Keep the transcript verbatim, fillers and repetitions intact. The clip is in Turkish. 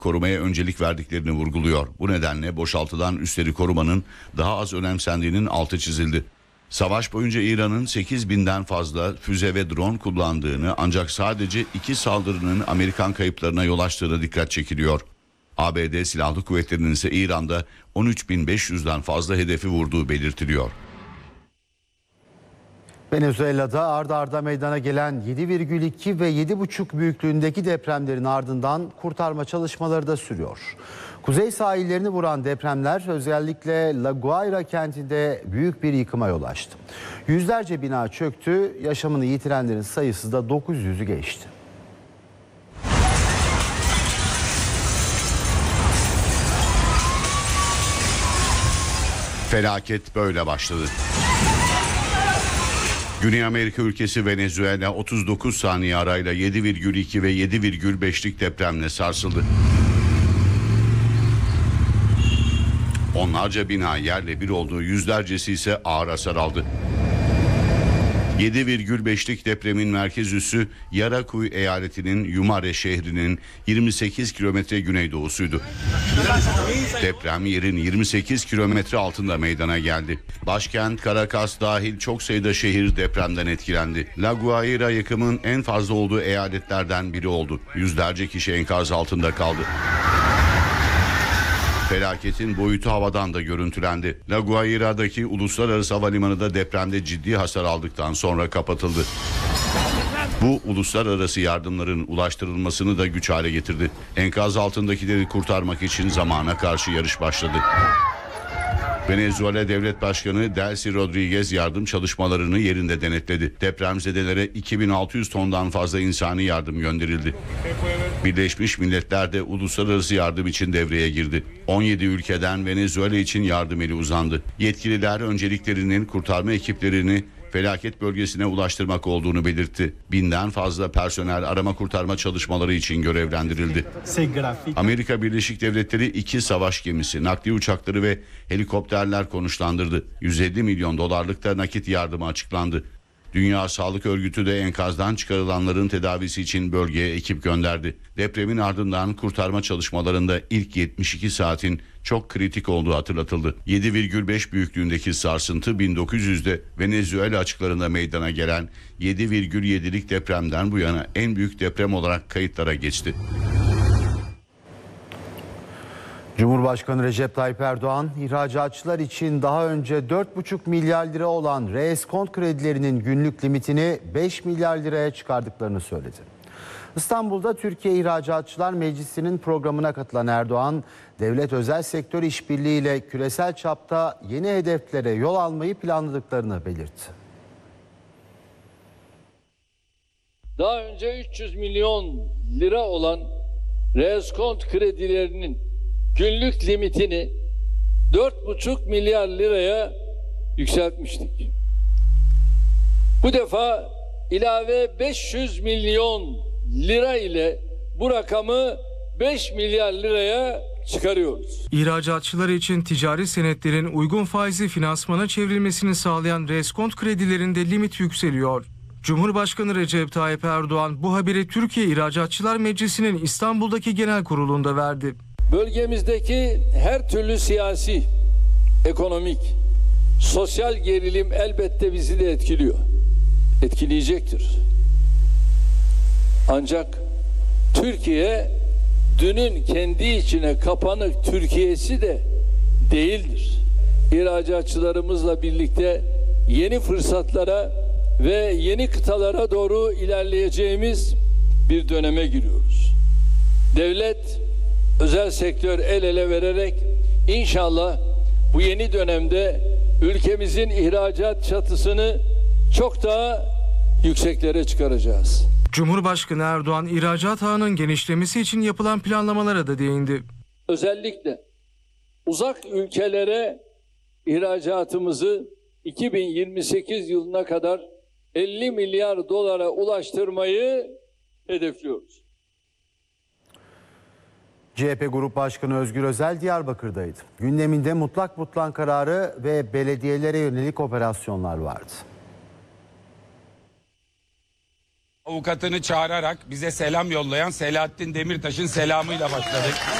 korumaya öncelik verdiklerini vurguluyor. Bu nedenle boşaltılan üsleri korumanın daha az önemsendiğinin altı çizildi. Savaş boyunca İran'ın sekiz binden fazla füze ve drone kullandığını, ancak sadece iki saldırının Amerikan kayıplarına yol açtığına dikkat çekiliyor. A B D Silahlı Kuvvetleri'nin ise İran'da on üç bin beş yüzden fazla hedefi vurduğu belirtiliyor. Venezuela'da arda arda meydana gelen yedi virgül iki ve yedi buçuk büyüklüğündeki depremlerin ardından kurtarma çalışmaları da sürüyor. Kuzey sahillerini vuran depremler özellikle La Guaira kentinde büyük bir yıkıma yol açtı. Yüzlerce bina çöktü, yaşamını yitirenlerin sayısı da dokuz yüzü geçti. Felaket böyle başladı. Güney Amerika ülkesi Venezuela otuz dokuz saniye arayla yedi virgül iki ve yedi virgül beşlik depremle sarsıldı. Onlarca bina yerle bir oldu, yüzlercesi ise ağır hasar aldı. yedi virgül beşlik depremin merkez üssü Yaracuy eyaletinin Yumare şehrinin yirmi sekiz kilometre güneydoğusuydu. Deprem yerin yirmi sekiz kilometre altında meydana geldi. Başkent Caracas dahil çok sayıda şehir depremden etkilendi. La Guaira yıkımın en fazla olduğu eyaletlerden biri oldu. Yüzlerce kişi enkaz altında kaldı. Felaketin boyutu havadan da görüntülendi. La Guaira'daki uluslararası havalimanı da depremde ciddi hasar aldıktan sonra kapatıldı. Bu uluslararası yardımların ulaştırılmasını da güç hale getirdi. Enkaz altındakileri kurtarmak için zamana karşı yarış başladı. Venezuela Devlet Başkanı Delcy Rodriguez yardım çalışmalarını yerinde denetledi. Depremzedelere iki bin altı yüz tondan fazla insani yardım gönderildi. Birleşmiş Milletler de uluslararası yardım için devreye girdi. on yedi ülkeden Venezuela için yardım eli uzandı. Yetkililer önceliklerinin kurtarma ekiplerini felaket bölgesine ulaştırmak olduğunu belirtti. Binden fazla personel arama kurtarma çalışmaları için görevlendirildi. Amerika Birleşik Devletleri iki savaş gemisi, nakliye uçakları ve helikopterler konuşlandırdı. yüz elli milyon dolarlık da nakit yardımı açıklandı. Dünya Sağlık Örgütü de enkazdan çıkarılanların tedavisi için bölgeye ekip gönderdi. Depremin ardından kurtarma çalışmalarında ilk yetmiş iki saatin çok kritik olduğu hatırlatıldı. yedi virgül beş büyüklüğündeki sarsıntı bin dokuz yüzde Venezuela açıklarında meydana gelen yedi virgül yedilik depremden bu yana en büyük deprem olarak kayıtlara geçti. Cumhurbaşkanı Recep Tayyip Erdoğan, ihracatçılar için daha önce dört buçuk milyar lira olan reeskont kredilerinin günlük limitini beş milyar liraya çıkardıklarını söyledi. İstanbul'da Türkiye İhracatçılar Meclisi'nin programına katılan Erdoğan, devlet özel sektör işbirliğiyle küresel çapta yeni hedeflere yol almayı planladıklarını belirtti. Daha önce üç yüz milyon lira olan reeskont kredilerinin günlük limitini dört buçuk milyar liraya yükseltmiştik. Bu defa ilave beş yüz milyon lira ile bu rakamı beş milyar liraya çıkarıyoruz. İhracatçılar için ticari senetlerin uygun faizli finansmana çevrilmesini sağlayan reeskont kredilerinde limit yükseliyor. Cumhurbaşkanı Recep Tayyip Erdoğan bu haberi Türkiye İhracatçılar Meclisi'nin İstanbul'daki genel kurulunda verdi. Bölgemizdeki her türlü siyasi, ekonomik, sosyal gerilim elbette bizi de etkiliyor. Etkileyecektir. Ancak Türkiye dünün kendi içine kapanık Türkiye'si de değildir. İhracatçılarımızla birlikte yeni fırsatlara ve yeni kıtalara doğru ilerleyeceğimiz bir döneme giriyoruz. Devlet, özel sektör el ele vererek inşallah bu yeni dönemde ülkemizin ihracat çatısını çok daha yükseklere çıkaracağız. Cumhurbaşkanı Erdoğan ihracat ağının genişlemesi için yapılan planlamalara da değindi. Özellikle uzak ülkelere ihracatımızı iki bin yirmi sekiz yılına kadar elli milyar dolara ulaştırmayı hedefliyoruz. C H P Grup Başkanı Özgür Özel Diyarbakır'daydı. Gündeminde mutlak butlan kararı ve belediyelere yönelik operasyonlar vardı. avukatını çağırarak bize selam yollayan Selahattin Demirtaş'ın selamıyla başladık.